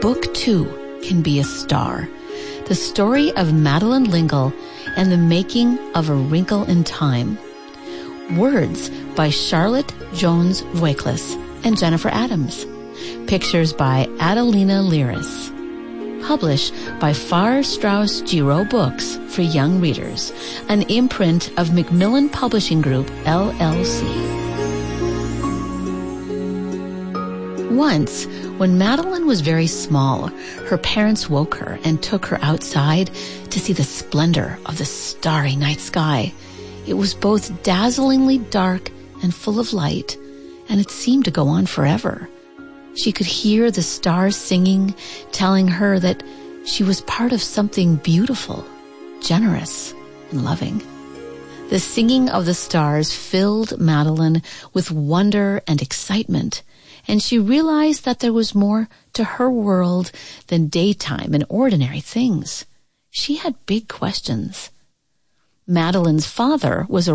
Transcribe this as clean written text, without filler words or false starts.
Book 2 can be a star. The story of Madeleine L'Engle and the making of A Wrinkle in Time. Words by Charlotte Jones Voiklis and Jennifer Adams. Pictures by Adelina Liris. Published by Farr, Straus Giroux Books for Young Readers, an imprint of Macmillan Publishing Group, LLC. Once, when Madeleine was very small, her parents woke her and took her outside to see the splendor of the starry night sky. It was both dazzlingly dark and full of light, and it seemed to go on forever. She could hear the stars singing, telling her that she was part of something beautiful, generous, and loving. The singing of the stars filled Madeleine with wonder and excitement, and she realized that there was more to her world than daytime and ordinary things. She had big questions. Madeleine's father was a